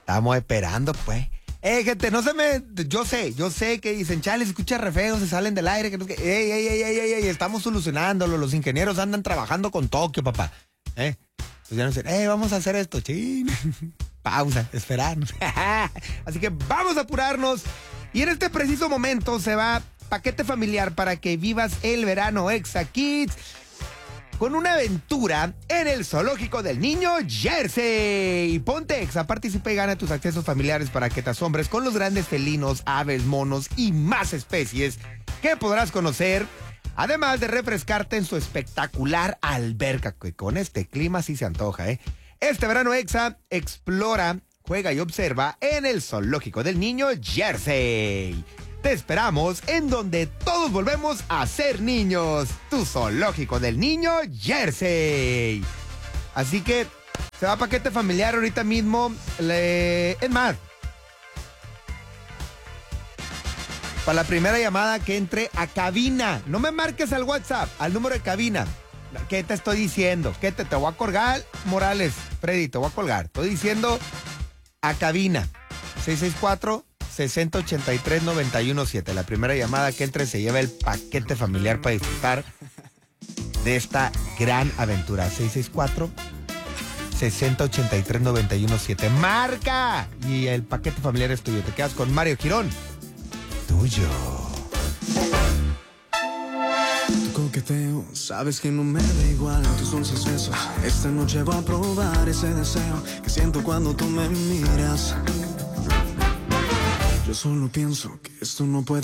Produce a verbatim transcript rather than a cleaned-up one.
Estamos esperando, pues. Eh, gente, no se me... Yo sé, yo sé que dicen, chale, se escucha re feo, se salen del aire, que no sé qué. Ey, ey, ey, ey, ey, ey, estamos solucionándolo. Los ingenieros andan trabajando con Tokio, papá. Eh, pues ya no sé, eh, vamos a hacer esto, chin. Pausa, esperar. Así que vamos a apurarnos. Y en este preciso momento se va paquete familiar para que vivas el verano Exa Kids con una aventura en el zoológico del niño Jersey. Ponte Exa, participa y gana tus accesos familiares para que te asombres con los grandes felinos, aves, monos y más especies que podrás conocer, además de refrescarte en su espectacular alberca, que con este clima sí se antoja, ¿eh? Este verano Exa, explora, juega y observa en el zoológico del niño Jersey. Te esperamos en donde todos volvemos a ser niños. Tu zoológico del niño Jersey. Así que se va paquete familiar ahorita mismo. Le... Es más, para la primera llamada que entre a cabina. No me marques al WhatsApp, al número de cabina. ¿Qué te estoy diciendo? ¿Qué te, te voy a colgar, Morales? Freddy, te voy a colgar. Estoy diciendo a cabina. seis seis cuatro, seis cero ocho tres, nueve uno siete. La primera llamada que entre se lleva el paquete familiar para disfrutar de esta gran aventura. seis seis cuatro, seis cero ocho tres, nueve uno siete. ¡Marca! Y el paquete familiar es tuyo. Te quedas con Mario Girón. Tuyo. Tu coqueteo, sabes que no me da igual tus dulces besos. Esta noche voy a probar ese deseo que siento cuando tú me miras. Yo solo pienso que esto no puede